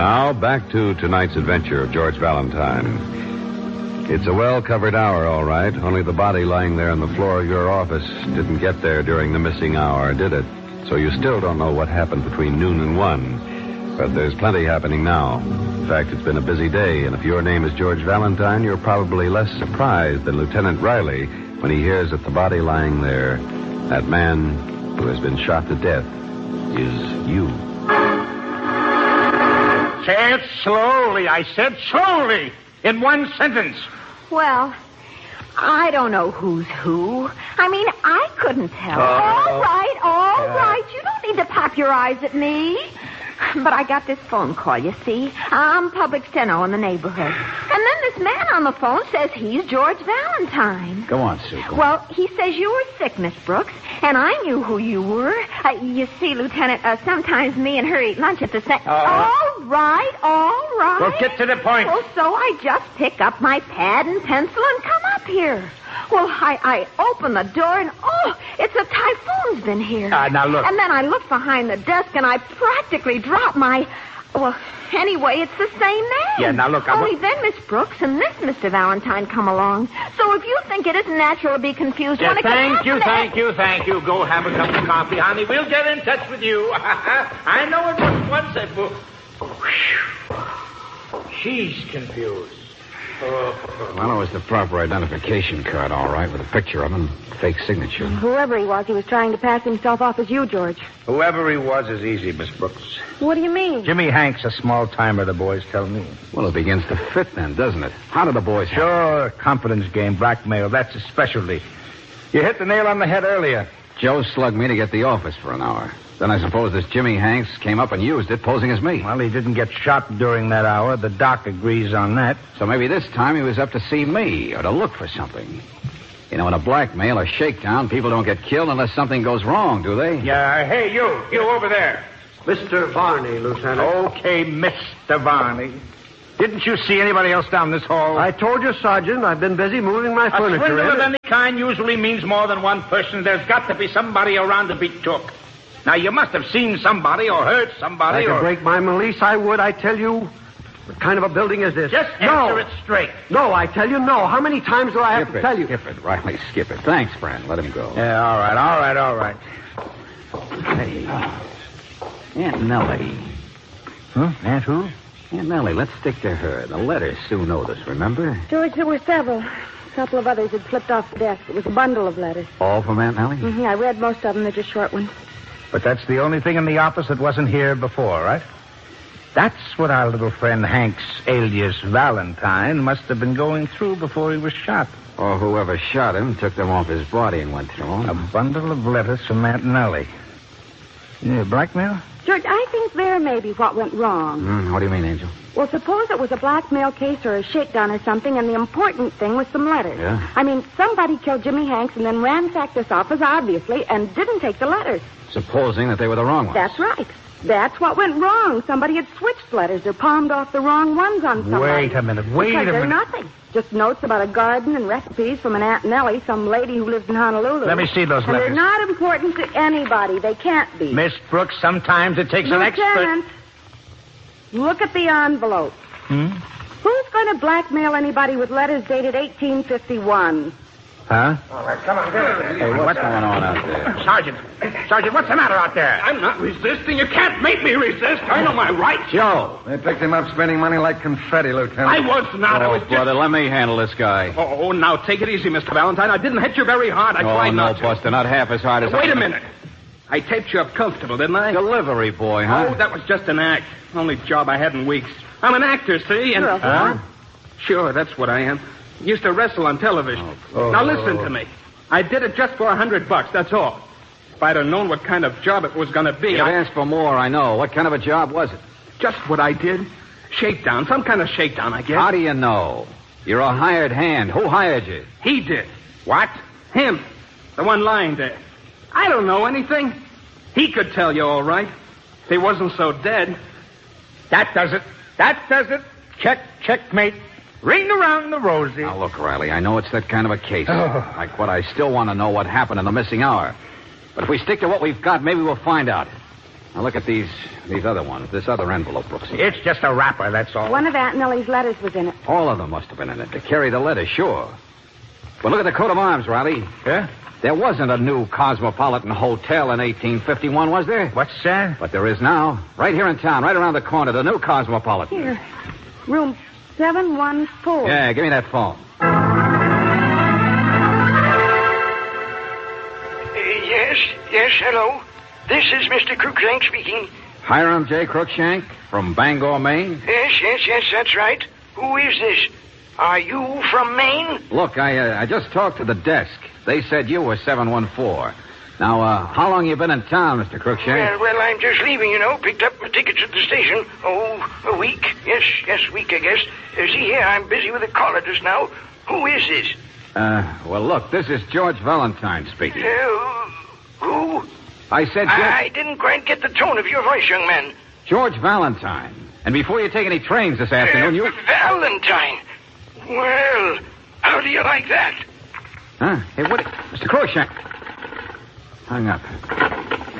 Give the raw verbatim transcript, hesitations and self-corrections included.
Now, back to tonight's adventure of George Valentine. It's a well-covered hour, all right. Only the body lying there on the floor of your office didn't get there during the missing hour, did it? So you still don't know what happened between noon and one. But there's plenty happening now. In fact, it's been a busy day, and if your name is George Valentine, you're probably less surprised than Lieutenant Riley when he hears that the body lying there, that man who has been shot to death, is you. Say it slowly, I said slowly, in one sentence. Well, I don't know who's who. I mean, I couldn't tell. Uh, all right, all uh, right. You don't need to pop your eyes at me. But I got this phone call, you see. I'm public steno in the neighborhood. And then this man on the phone says he's George Valentine. Go on, Sue. Go well, on. he says you were sick, Miss Brooks, and I knew who you were. Uh, you see, Lieutenant, uh, sometimes me and her eat lunch at the same... Uh, all right, all right. Well, get to the point. Well, so I just pick up my pad and pencil and come up here. Well, I, I open the door and, oh, it's a typhoon's been here. Ah, uh, now look. And then I look behind the desk and I practically drop my... Well, anyway, it's the same name. Yeah, now look, I... Only then Miss Brooks and this Mister Valentine come along. So if you think it isn't natural to be confused... Yeah, when it thank you, to... thank you, thank you. Go have a cup of coffee, honey. We'll get in touch with you. I know it was once a book. She's confused. Well, it was the proper identification card, all right, with a picture of him, fake signature. Whoever he was, he was trying to pass himself off as you, George. Whoever he was is easy, Miss Brooks. What do you mean? Jimmy Hank's a small-timer, the boys tell me. Well, it begins to fit then, doesn't it? How do the boys... Sure, confidence game, blackmail, that's his specialty. You hit the nail on the head earlier. Joe slugged me to get the office for an hour. Then I suppose this Jimmy Hanks came up and used it, posing as me. Well, he didn't get shot during that hour. The doc agrees on that. So maybe this time he was up to see me or to look for something. You know, in a blackmail or shakedown, people don't get killed unless something goes wrong, do they? Yeah, hey, you. You over there. Mister Varney, Lieutenant. Okay, Mister Varney. Didn't you see anybody else down this hall? I told you, Sergeant, I've been busy moving my a furniture. A swindle in. of any kind usually means more than one person. There's got to be somebody around to be took. Now, you must have seen somebody or heard somebody. I could or... break my valise, I would, I tell you. What kind of a building is this? Just no. answer it straight. No, I tell you no. How many times do I have skip to it, tell you? Skip it, Riley, skip it. Thanks, Fran. Let him go. Yeah, all right, all right, all right. Hey, Aunt Nellie. Huh? Aunt who? Aunt Nellie, let's stick to her. The letters Sue noticed, remember? George, there were several. A couple of others had slipped off the desk. It was a bundle of letters. All from Aunt Nellie? Mm-hmm. I read most of them. They're just short ones. But that's the only thing in the office that wasn't here before, right? That's what our little friend Hank's alias Valentine must have been going through before he was shot. Or whoever shot him took them off his body and went through them. A bundle of letters from Aunt Nellie. Yeah, blackmail? George, I think there may be what went wrong. Mm, what do you mean, Angel? Well, suppose it was a blackmail case or a shakedown or something, and the important thing was some letters. Yeah? I mean, somebody killed Jimmy Hanks and then ransacked this office, obviously, and didn't take the letters. Supposing that they were the wrong ones. That's right. That's what went wrong. Somebody had switched letters or palmed off the wrong ones on somebody. Wait a minute, wait because a they're minute. nothing. Just notes about a garden and recipes from an Aunt Nellie, some lady who lives in Honolulu. Let me see those and letters. They're not important to anybody. They can't be. Miss Brooks, sometimes it takes an Lieutenant, expert... look at the envelope. Hmm? Who's going to blackmail anybody with letters dated eighteen fifty-one? Huh? All right, come on, get it. Hey, what's going on out there? Sergeant, Sergeant, what's the matter out there? I'm not resisting. You can't make me resist. I know my rights. Joe! They picked him up spending money like confetti, Lieutenant. I was not. I Oh, was just... brother, let me handle this guy. Oh, oh, now take it easy, Mister Valentine. I didn't hit you very hard. I Oh, tried no, not to. Buster, not half as hard as... Wait I... a minute. I taped you up comfortable, didn't I? Delivery boy, huh? Oh, that was just an act. Only job I had in weeks. I'm an actor, see? And... You're a Huh? what? Sure, that's what I am. Used to wrestle on television. Oh. Now listen to me. I did it just for a hundred bucks, that's all. If I'd have known what kind of job it was going to be, You'd I... asked for more, I know. What kind of a job was it? Just what I did. Shakedown. Some kind of shakedown, I guess. How do you know? You're a hired hand. Who hired you? He did. What? Him. The one lying there. I don't know anything. He could tell you all right. If he wasn't so dead. That does it. That does it. Check, checkmate. Ring around the rosy. Now, look, Riley, I know it's that kind of a case. Oh. Like what I still want to know what happened in the missing hour. But if we stick to what we've got, maybe we'll find out. Now look at these these other ones. This other envelope, Brooksy. It's just a wrapper, that's all. One of Aunt Millie's letters was in it. All of them must have been in it to carry the letter, sure. But look at the coat of arms, Riley. Yeah? There wasn't a new Cosmopolitan Hotel in eighteen fifty-one, was there? What's that? But there is now. Right here in town, right around the corner, the new Cosmopolitan. Here. Room seven one four. Yeah, give me that phone. Uh, yes, yes, hello. This is Mister Cruikshank speaking. Hiram J. Cruikshank from Bangor, Maine. Yes, yes, yes, that's right. Who is this? Are you from Maine? Look, I uh, I just talked to the desk. They said you were seven one four. Now, uh, how long you been in town, Mister Cruikshank? Well, well, I'm just leaving, you know. Picked up my tickets at the station. Oh, a week. Yes, yes, week, I guess. Uh, see here, I'm busy with a caller just now. Who is this? Uh, well, look, this is George Valentine speaking. Uh, who? I said George... I didn't quite get the tone of your voice, young man. George Valentine. And before you take any trains this afternoon, uh, you... Valentine. Well, how do you like that? Huh? Hey, what... Mister Cruikshank. Hung up.